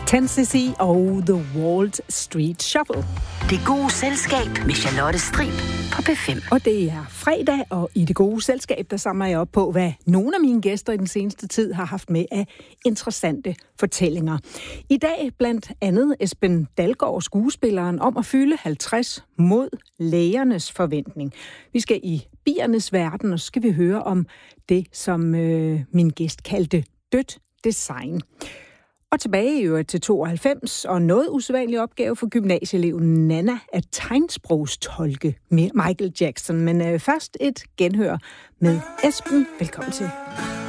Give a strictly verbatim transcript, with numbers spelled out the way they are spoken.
ten C C og The Wall Street Shuffle. Det gode selskab med Charlotte Strib på P fem. Og det er fredag, og i det gode selskab, der samler jeg op på, hvad nogle af mine gæster i den seneste tid har haft med af interessante fortællinger. I dag blandt andet Esben Dalgaard, skuespilleren, om at fylde halvtreds mod lægernes forventning. Vi skal i biernes verden, og så skal vi høre om det, som øh, min gæst kaldte dødt design. Og tilbage i øvrigt til tooghalvfems, og noget usædvanlig opgave for gymnasieeleven Nana at tegnsprogstolke med Michael Jackson. Men øh, først et genhør med Esben. Velkommen til.